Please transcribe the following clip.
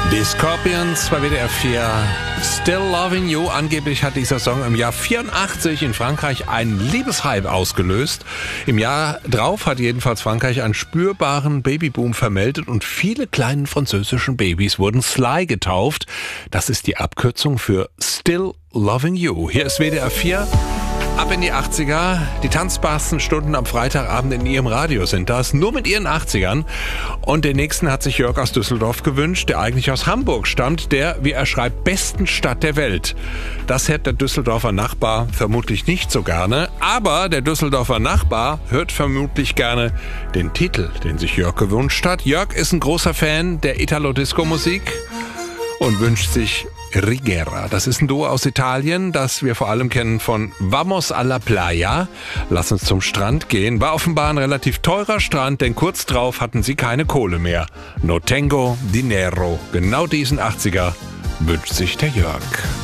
Die Scorpions bei WDR 4, Still Loving You. Angeblich hat dieser Song im Jahr 84 in Frankreich einen Liebeshype ausgelöst. Im Jahr drauf hat jedenfalls Frankreich einen spürbaren Babyboom vermeldet und viele kleinen französischen Babys wurden Sly getauft. Das ist die Abkürzung für Still Loving You. Hier ist WDR 4. Ab in die 80er. Die tanzbarsten Stunden am Freitagabend in Ihrem Radio sind das. Nur mit Ihren 80ern. Und den nächsten hat sich Jörg aus Düsseldorf gewünscht, der eigentlich aus Hamburg stammt, der, wie er schreibt, besten Stadt der Welt. Das hört der Düsseldorfer Nachbar vermutlich nicht so gerne. Aber der Düsseldorfer Nachbar hört vermutlich gerne den Titel, den sich Jörg gewünscht hat. Jörg ist ein großer Fan der Italo-Disco-Musik und wünscht sich Rigera. Das ist ein Duo aus Italien, das wir vor allem kennen von Vamos alla Playa. Lass uns zum Strand gehen. War offenbar ein relativ teurer Strand, denn kurz drauf hatten sie keine Kohle mehr. No tengo dinero. Genau diesen 80er wünscht sich der Jörg.